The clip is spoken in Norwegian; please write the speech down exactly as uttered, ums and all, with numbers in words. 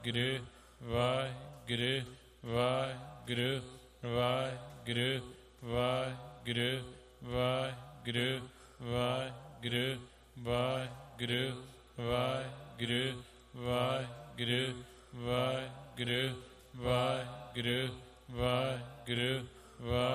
Gru, Vahegru, Vahegru, Vahegru, Vahegru, Vahegru, Vahegru, Vahegru, Vahegru, Vahegru, Vahegru, Vahegru, Vahegru, Vahegru,